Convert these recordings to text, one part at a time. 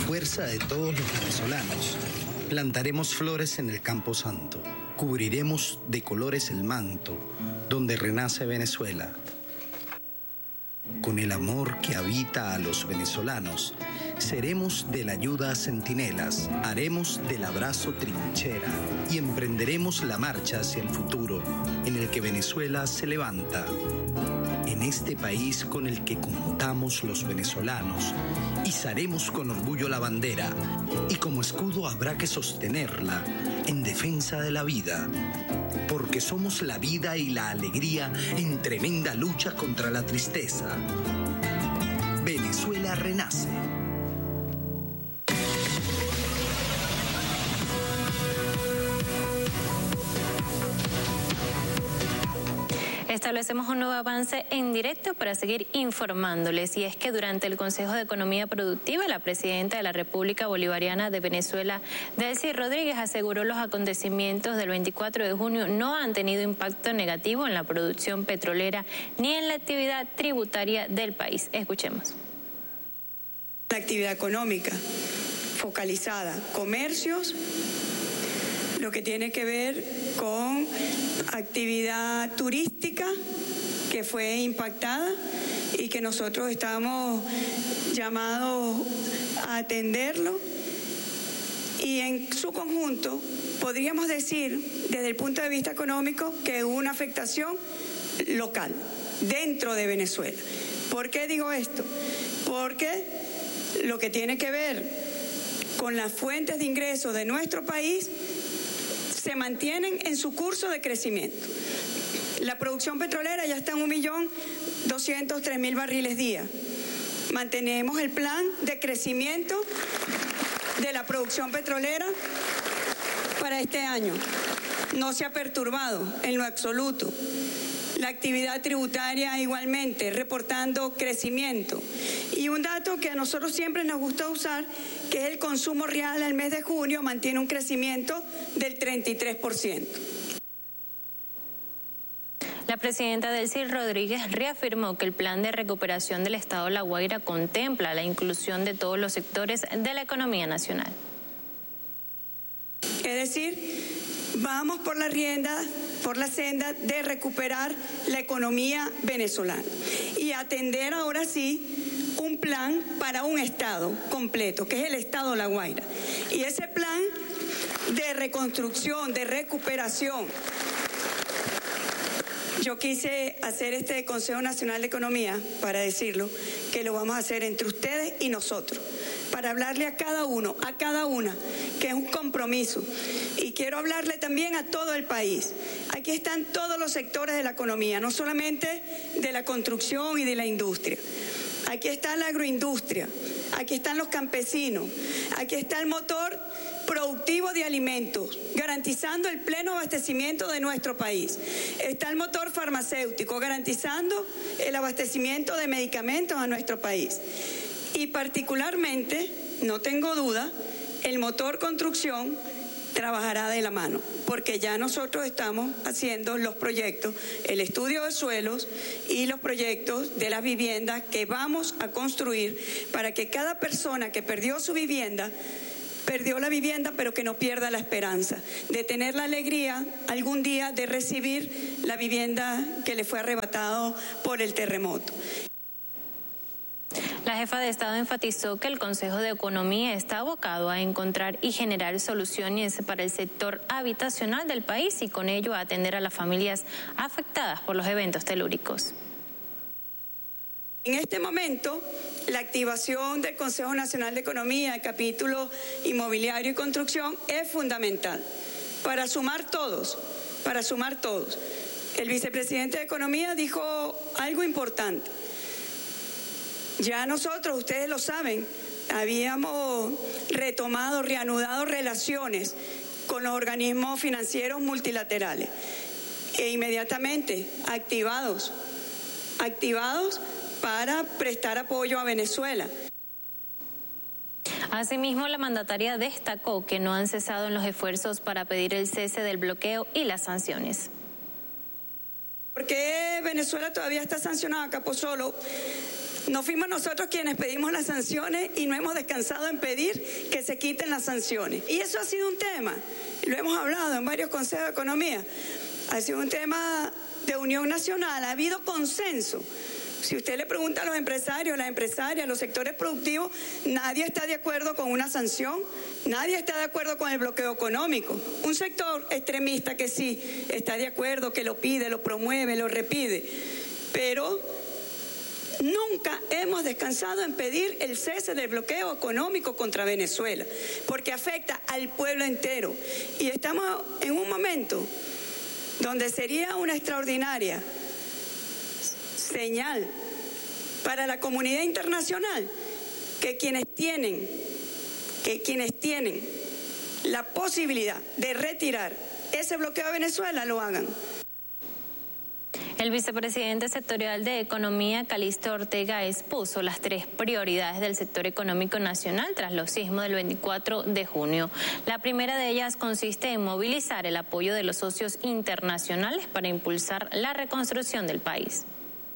fuerza de todos los venezolanos, plantaremos flores en el Campo Santo, cubriremos de colores el manto donde renace Venezuela. Con el amor que habita a los venezolanos, seremos de la ayuda a centinelas, haremos del abrazo trinchera y emprenderemos la marcha hacia el futuro en el que Venezuela se levanta. En este país con el que contamos los venezolanos, izaremos con orgullo la bandera y como escudo habrá que sostenerla en defensa de la vida. Porque somos la vida y la alegría en tremenda lucha contra la tristeza. Venezuela renace. Establecemos un nuevo avance en directo para seguir informándoles, y es que durante el Consejo de Economía Productiva, la presidenta de la República Bolivariana de Venezuela, Delcy Rodríguez, aseguró los acontecimientos del 24 de junio no han tenido impacto negativo en la producción petrolera ni en la actividad tributaria del país. Escuchemos. La actividad económica focalizada, comercios, lo que tiene que ver con actividad turística que fue impactada y que nosotros estamos llamados a atenderlo, y en su conjunto podríamos decir desde el punto de vista económico que hubo una afectación local dentro de Venezuela. ¿Por qué digo esto? Porque lo que tiene que ver con las fuentes de ingresos de nuestro país se mantienen en su curso de crecimiento. La producción petrolera ya está en 1.203.000 barriles día. Mantenemos el plan de crecimiento de la producción petrolera para este año. No se ha perturbado en lo absoluto. La actividad tributaria igualmente, reportando crecimiento. Y un dato que a nosotros siempre nos gusta usar, que es el consumo real al mes de junio, mantiene un crecimiento del 33%. La presidenta Delcy Rodríguez reafirmó que el plan de recuperación del Estado La Guaira contempla la inclusión de todos los sectores de la economía nacional. Es decir, vamos por la senda de recuperar la economía venezolana y atender ahora sí un plan para un Estado completo, que es el Estado La Guaira. Y ese plan de reconstrucción, de recuperación, yo quise hacer este Consejo Nacional de Economía para decirlo, que lo vamos a hacer entre ustedes y nosotros, para hablarle a cada uno, a cada una, que es un compromiso. Y quiero hablarle también a todo el país. Aquí están todos los sectores de la economía, no solamente de la construcción y de la industria. Aquí está la agroindustria, aquí están los campesinos, aquí está el motor productivo de alimentos, garantizando el pleno abastecimiento de nuestro país. Está el motor farmacéutico, garantizando el abastecimiento de medicamentos a nuestro país. Y particularmente, no tengo duda, el motor construcción trabajará de la mano, porque ya nosotros estamos haciendo los proyectos, el estudio de suelos y los proyectos de las viviendas que vamos a construir para que cada persona que perdió su vivienda, perdió la vivienda, pero que no pierda la esperanza de tener la alegría algún día de recibir la vivienda que le fue arrebatado por el terremoto. La jefa de Estado enfatizó que el Consejo de Economía está abocado a encontrar y generar soluciones para el sector habitacional del país y con ello a atender a las familias afectadas por los eventos telúricos. En este momento, la activación del Consejo Nacional de Economía, el capítulo inmobiliario y construcción, es fundamental para sumar todos, El vicepresidente de Economía dijo algo importante. Ya nosotros, ustedes lo saben, habíamos reanudado relaciones con los organismos financieros multilaterales e inmediatamente activados para prestar apoyo a Venezuela. Asimismo, la mandataria destacó que no han cesado en los esfuerzos para pedir el cese del bloqueo y las sanciones. ¿Por qué Venezuela todavía está sancionada, Capozolo? No fuimos nosotros quienes pedimos las sanciones y no hemos descansado en pedir que se quiten las sanciones. Y eso ha sido un tema, lo hemos hablado en varios consejos de economía, ha sido un tema de unión nacional, ha habido consenso. Si usted le pregunta a los empresarios, las empresarias, los sectores productivos, nadie está de acuerdo con una sanción, nadie está de acuerdo con el bloqueo económico. Un sector extremista que sí está de acuerdo, que lo pide, lo promueve, lo repide, pero nunca hemos descansado en pedir el cese del bloqueo económico contra Venezuela, porque afecta al pueblo entero. Y estamos en un momento donde sería una extraordinaria señal para la comunidad internacional que quienes tienen la posibilidad de retirar ese bloqueo a Venezuela lo hagan. El vicepresidente sectorial de Economía, Calixto Ortega, expuso las 3 prioridades del sector económico nacional tras los sismos del 24 de junio. La primera de ellas consiste en movilizar el apoyo de los socios internacionales para impulsar la reconstrucción del país.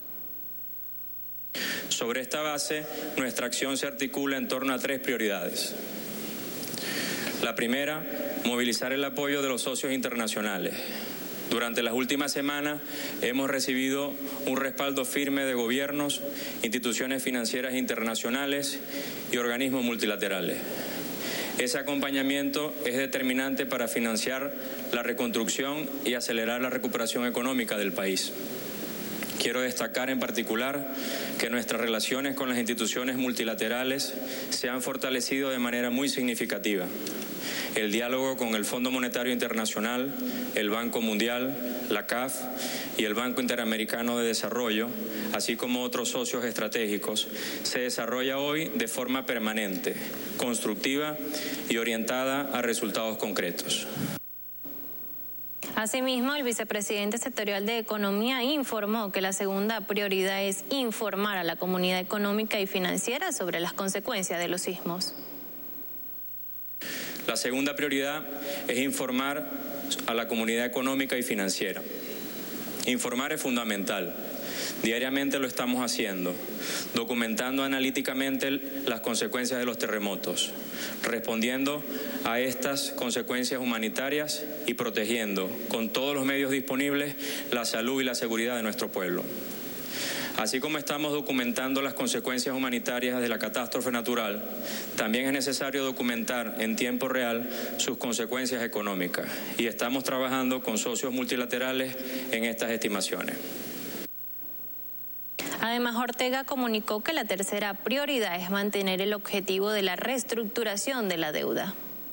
Sobre esta base, nuestra acción se articula en torno a 3 prioridades. La primera, movilizar el apoyo de los socios internacionales. Durante las últimas semanas hemos recibido un respaldo firme de gobiernos, instituciones financieras internacionales y organismos multilaterales. Ese acompañamiento es determinante para financiar la reconstrucción y acelerar la recuperación económica del país. Quiero destacar en particular que nuestras relaciones con las instituciones multilaterales se han fortalecido de manera muy significativa. El diálogo con el Fondo Monetario Internacional, el Banco Mundial, la CAF y el Banco Interamericano de Desarrollo, así como otros socios estratégicos, se desarrolla hoy de forma permanente, constructiva y orientada a resultados concretos. Asimismo, el vicepresidente sectorial de Economía informó que la segunda prioridad es informar a la comunidad económica y financiera sobre las consecuencias de los sismos. La segunda prioridad es informar a la comunidad económica y financiera. Informar es fundamental. Diariamente lo estamos haciendo, documentando analíticamente las consecuencias de los terremotos, respondiendo a estas consecuencias humanitarias y protegiendo con todos los medios disponibles la salud y la seguridad de nuestro pueblo. Así como estamos documentando las consecuencias humanitarias de la catástrofe natural, también es necesario documentar en tiempo real sus consecuencias económicas y estamos trabajando con socios multilaterales en estas estimaciones. Además, Ortega comunicó que la tercera prioridad es mantener el objetivo de la reestructuración de la deuda.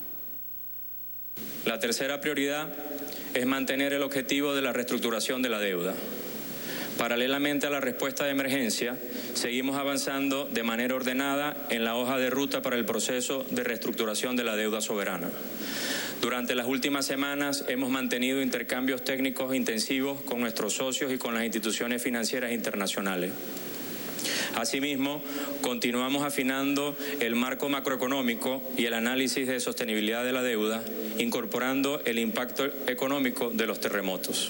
La tercera prioridad es mantener el objetivo de la reestructuración de la deuda. Paralelamente a la respuesta de emergencia, seguimos avanzando de manera ordenada en la hoja de ruta para el proceso de reestructuración de la deuda soberana. Durante las últimas semanas hemos mantenido intercambios técnicos intensivos con nuestros socios y con las instituciones financieras internacionales. Asimismo, continuamos afinando el marco macroeconómico y el análisis de sostenibilidad de la deuda, incorporando el impacto económico de los terremotos.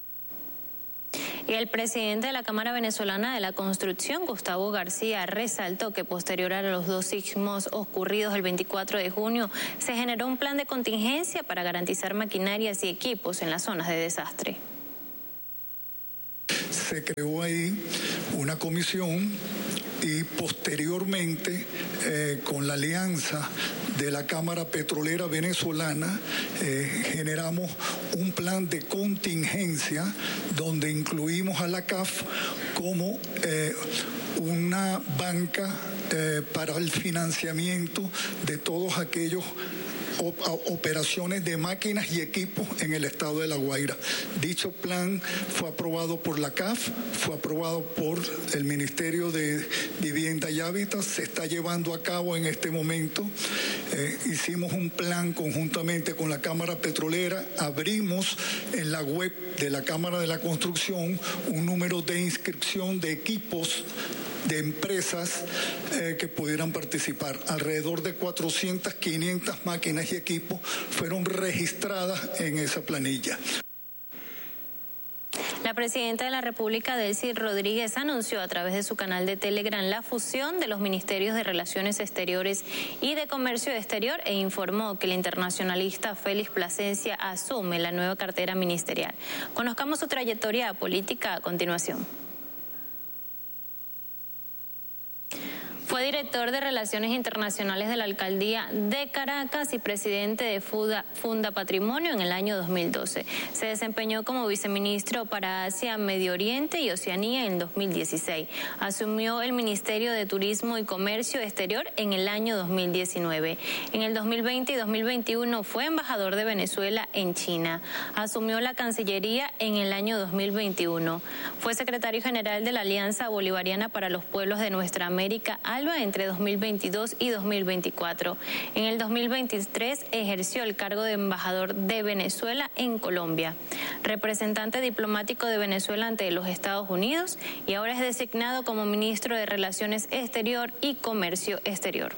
Y el presidente de la Cámara Venezolana de la Construcción, Gustavo García, resaltó que posterior a los 2 sismos ocurridos el 24 de junio, se generó un plan de contingencia para garantizar maquinarias y equipos en las zonas de desastre. Se creó ahí una comisión y posteriormente con la alianza de la Cámara Petrolera Venezolana generamos un plan de contingencia donde incluimos a la CAF como una banca para el financiamiento de todos aquellos operaciones de máquinas y equipos en el estado de La Guaira. Dicho plan fue aprobado por la CAF, fue aprobado por el Ministerio de Vivienda y Hábitat, se está llevando a cabo en este momento. Hicimos un plan conjuntamente con la Cámara Petrolera, abrimos en la web de la Cámara de la Construcción un número de inscripción de equipos de empresas que pudieran participar. Alrededor de 400, 500 máquinas y equipos fueron registradas en esa planilla. La La presidenta de la República, Delcy Rodríguez, anunció a través de su canal de Telegram la fusión de los ministerios de Relaciones Exteriores y de Comercio Exterior e informó que el internacionalista Félix Plasencia asume la nueva cartera ministerial. Conozcamos su trayectoria política a continuación. Fue director de Relaciones Internacionales de la Alcaldía de Caracas y presidente de Funda Patrimonio en el año 2012. Se desempeñó como viceministro para Asia, Medio Oriente y Oceanía en 2016. Asumió el Ministerio de Turismo y Comercio Exterior en el año 2019. En el 2020 y 2021 fue embajador de Venezuela en China. Asumió la Cancillería en el año 2021. Fue secretario general de la Alianza Bolivariana para los Pueblos de Nuestra América, entre 2022 y 2024. En el 2023 ejerció el cargo de embajador de Venezuela en Colombia, representante diplomático de Venezuela ante los Estados Unidos y ahora es designado como ministro de Relaciones Exterior y Comercio Exterior.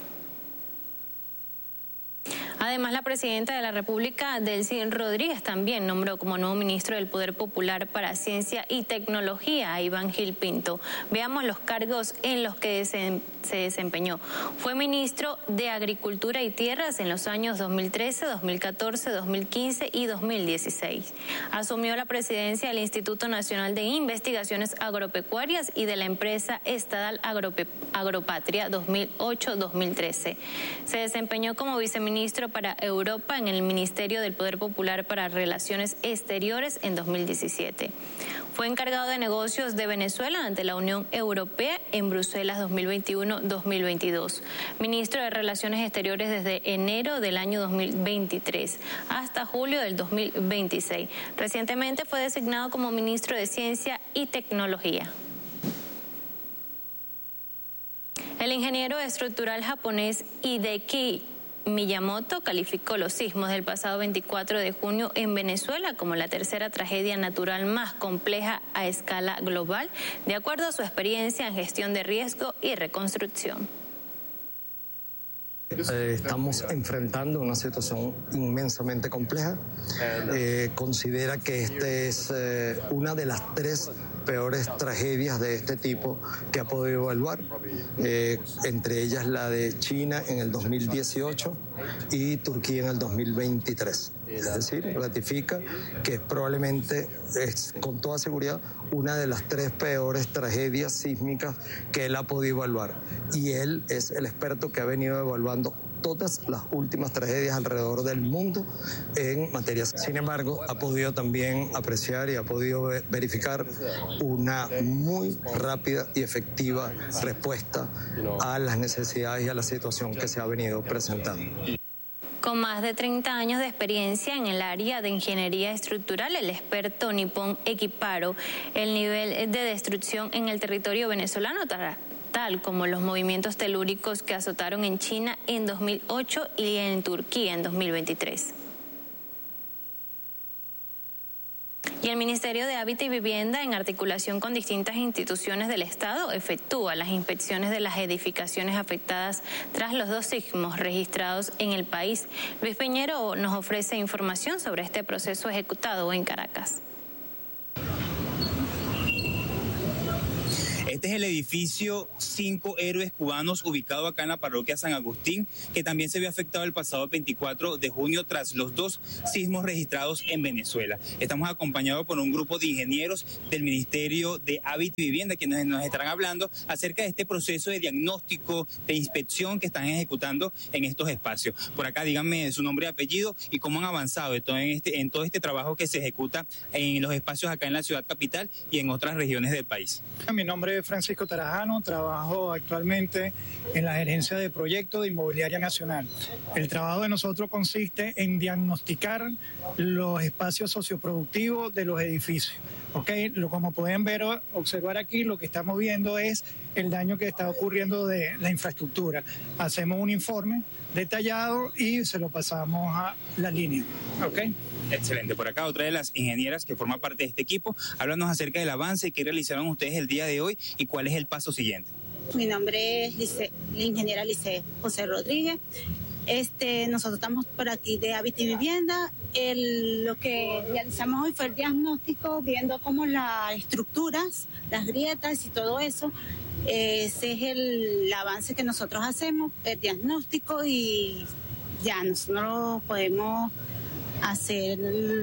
Además, la presidenta de la República, Delcy Rodríguez, también nombró como nuevo ministro del Poder Popular para Ciencia y Tecnología a Iván Gil Pinto. Veamos los cargos en los que se desempeñó. Fue ministro de Agricultura y Tierras en los años 2013, 2014, 2015 y 2016. Asumió la presidencia del Instituto Nacional de Investigaciones Agropecuarias y de la empresa estatal Agropatria 2008-2013. Se desempeñó como viceministro para Europa en el Ministerio del Poder Popular para Relaciones Exteriores en 2017. Fue encargado de negocios de Venezuela ante la Unión Europea en Bruselas 2021-2022. Ministro de Relaciones Exteriores desde enero del año 2023 hasta julio del 2026. Recientemente fue designado como ministro de Ciencia y Tecnología. El ingeniero estructural japonés Hideki Miyamoto calificó los sismos del pasado 24 de junio en Venezuela como la tercera tragedia natural más compleja a escala global, de acuerdo a su experiencia en gestión de riesgo y reconstrucción. Estamos enfrentando una situación inmensamente compleja. Considera que esta es una de las tres peores tragedias de este tipo que ha podido evaluar, entre ellas la de China en el 2018 y Turquía en el 2023. Es decir, ratifica que probablemente es con toda seguridad una de las tres peores tragedias sísmicas que él ha podido evaluar. Y él es el experto que ha venido evaluando todas las últimas tragedias alrededor del mundo en materia. Sin embargo, ha podido también apreciar y ha podido verificar una muy rápida y efectiva respuesta a las necesidades y a la situación que se ha venido presentando. Con más de 30 años de experiencia en el área de ingeniería estructural, el experto nipón equiparó el nivel de destrucción en el territorio venezolano, tal como los movimientos telúricos que azotaron en China en 2008 y en Turquía en 2023. Y el Ministerio de Hábitat y Vivienda, en articulación con distintas instituciones del Estado, efectúa las inspecciones de las edificaciones afectadas tras los dos sismos registrados en el país. Luis Piñero nos ofrece información sobre este proceso ejecutado en Caracas. Este es el edificio 5 Héroes Cubanos, ubicado acá en la parroquia San Agustín, que también se vio afectado el pasado 24 de junio tras los dos sismos registrados en Venezuela. Estamos acompañados por un grupo de ingenieros del Ministerio de Hábitat y Vivienda, quienes nos estarán hablando acerca de este proceso de diagnóstico, de inspección que están ejecutando en estos espacios. Por acá, díganme su nombre y apellido y cómo han avanzado en todo este trabajo que se ejecuta en los espacios acá en la ciudad capital y en otras regiones del país. Mi nombre es Francisco Tarajano, trabajo actualmente en la gerencia de proyectos de Inmobiliaria Nacional. El trabajo de nosotros consiste en diagnosticar los espacios socioproductivos de los edificios. Como pueden ver, observar aquí, lo que estamos viendo es el daño que está ocurriendo de la infraestructura. Hacemos un informe detallado y se lo pasamos a la línea. Excelente. Por acá, otra de las ingenieras que forma parte de este equipo, háblanos acerca del avance que realizaron ustedes el día de hoy y cuál es el paso siguiente. Mi nombre es la ingeniera Lice José Rodríguez. Nosotros estamos por aquí de Hábitat y Vivienda. Lo que realizamos hoy fue el diagnóstico, viendo cómo las estructuras, las grietas y todo eso. Ese es el avance que nosotros hacemos, el diagnóstico, y ya nosotros podemos hacer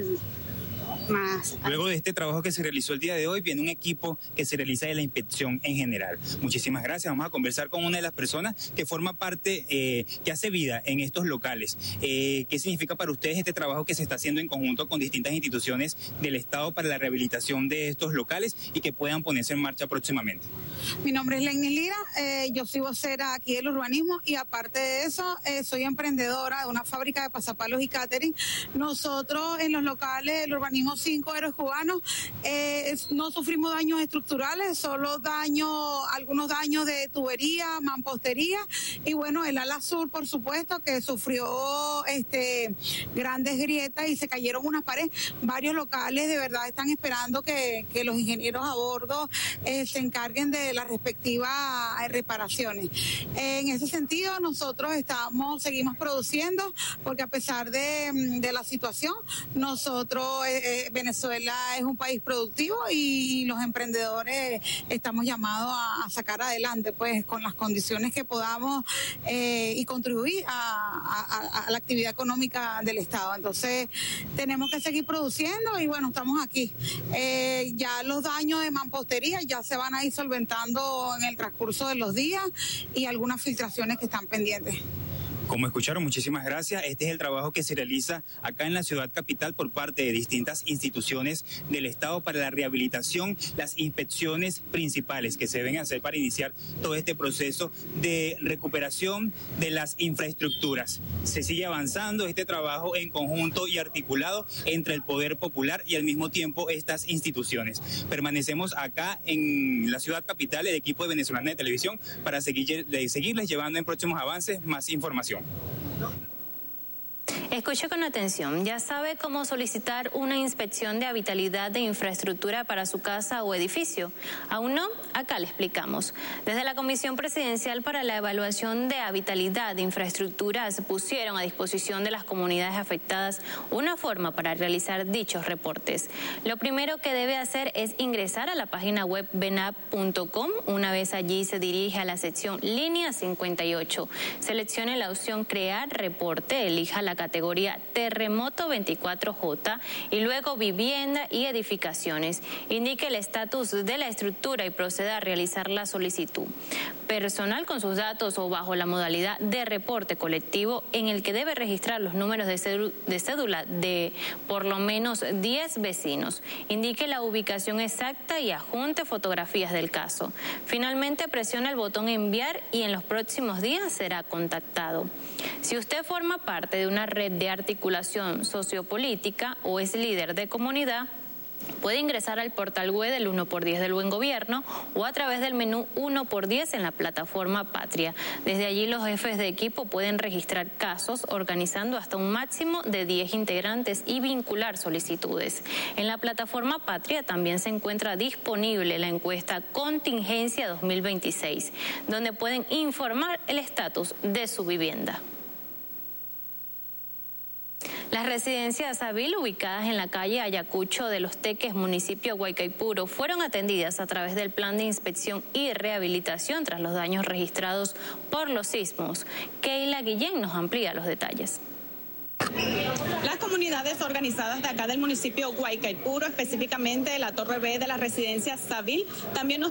más. Luego de este trabajo que se realizó el día de hoy, viene un equipo que se realiza de la inspección en general. Muchísimas gracias. Vamos a conversar con una de las personas que forma parte, que hace vida en estos locales. ¿Qué significa para ustedes este trabajo que se está haciendo en conjunto con distintas instituciones del Estado para la rehabilitación de estos locales y que puedan ponerse en marcha próximamente? Mi nombre es Lenny Lira, yo soy vocera aquí del urbanismo y aparte de eso soy emprendedora de una fábrica de pasapalos y catering. Nosotros en los locales del urbanismo 5 Héroes Cubanos no sufrimos daños estructurales, solo algunos daños de tubería, mampostería, y bueno, el ala sur por supuesto que sufrió grandes grietas y se cayeron unas paredes. Varios locales de verdad están esperando que los ingenieros a bordo se encarguen de las respectivas reparaciones. En ese sentido nosotros seguimos produciendo, porque a pesar de la situación, nosotros Venezuela es un país productivo y los emprendedores estamos llamados a sacar adelante, pues, con las condiciones que podamos y contribuir a la actividad económica del Estado. Entonces, tenemos que seguir produciendo y bueno, estamos aquí. Ya los daños de mampostería ya se van a ir solventando en el transcurso de los días y algunas filtraciones que están pendientes. Como escucharon, muchísimas gracias. Este es el trabajo que se realiza acá en la ciudad capital por parte de distintas instituciones del Estado para la rehabilitación, las inspecciones principales que se deben hacer para iniciar todo este proceso de recuperación de las infraestructuras. Se sigue avanzando este trabajo en conjunto y articulado entre el Poder Popular y al mismo tiempo estas instituciones. Permanecemos acá en la ciudad capital, el equipo de Venezolana de Televisión, para seguirles llevando en próximos avances más información. Escuche con atención. ¿Ya sabe cómo solicitar una inspección de habitabilidad de infraestructura para su casa o edificio? ¿Aún no? Acá le explicamos. Desde la Comisión Presidencial para la Evaluación de Habitabilidad de Infraestructuras pusieron a disposición de las comunidades afectadas una forma para realizar dichos reportes. Lo primero que debe hacer es ingresar a la página web venap.com. Una vez allí se dirige a la sección Línea 58. Seleccione la opción Crear Reporte, elija la categoría Terremoto 24J y luego Vivienda y Edificaciones. Indique el estatus de la estructura y proceda a realizar la solicitud. Personal con sus datos o bajo la modalidad de reporte colectivo, en el que debe registrar los números de cédula de por lo menos 10 vecinos. Indique la ubicación exacta y adjunte fotografías del caso. Finalmente, presione el botón Enviar y en los próximos días será contactado. Si usted forma parte de una red de articulación sociopolítica o es líder de comunidad, puede ingresar al portal web del 1x10 del Buen Gobierno o a través del menú 1x10 en la plataforma Patria. Desde allí los jefes de equipo pueden registrar casos organizando hasta un máximo de 10 integrantes y vincular solicitudes. En la plataforma Patria también se encuentra disponible la encuesta Contingencia 2026, donde pueden informar el estatus de su vivienda. Las residencias Savil, ubicadas en la calle Ayacucho de Los Teques, municipio de Guaycaipuro, fueron atendidas a través del plan de inspección y rehabilitación tras los daños registrados por los sismos. Keila Guillén nos amplía los detalles. Las comunidades organizadas de acá del municipio Guaycaipuro, específicamente de la Torre B de la residencia Savil, también nos